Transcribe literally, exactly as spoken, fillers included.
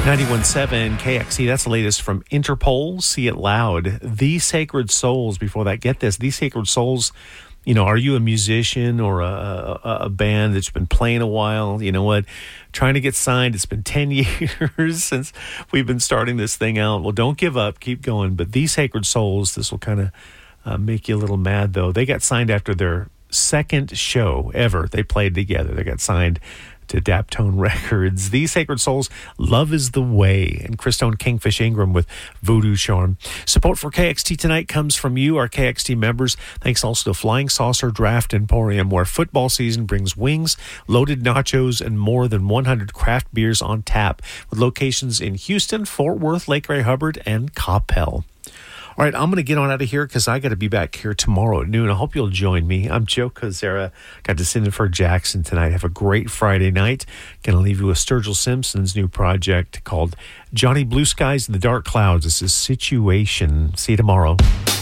ninety-one point seven K X E, that's the latest from Interpol, See It Loud. The Sacred Souls, before that, get this, The Sacred Souls, you know, are you a musician or a, a, a band that's been playing a while? You know what? Trying to get signed. It's been ten years since we've been starting this thing out. Well, don't give up. Keep going. But The Sacred Souls, this will kind of uh, make you a little mad, though. They got signed after their second show ever. They played together. They got signed to Daptone Records. The Sacred Souls, Love is the Way, and Christone Kingfish Ingram with Voodoo Charm. Support for K X T tonight comes from you, our K X T members. Thanks also to Flying Saucer Draft Emporium, where football season brings wings, loaded nachos, and more than one hundred craft beers on tap, with locations in Houston, Fort Worth, Lake Ray Hubbard, and Coppell. All right, I'm going to get on out of here because I got to be back here tomorrow at noon. I hope you'll join me. I'm Joe Kozera. Got to sit in for Jackson tonight. Have a great Friday night. Going to leave you with Sturgill Simpson's new project called Johnny Blue Skies and the Dark Clouds. This is Situation. See you tomorrow.